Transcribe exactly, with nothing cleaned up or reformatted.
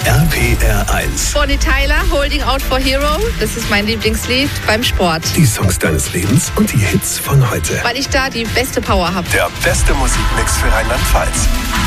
R P R eins. Bonnie Tyler, Holding Out for Hero. Das ist mein Lieblingslied beim Sport. Die Songs deines Lebens und die Hits von heute. Weil ich da die beste Power habe. Der beste Musikmix für Rheinland-Pfalz.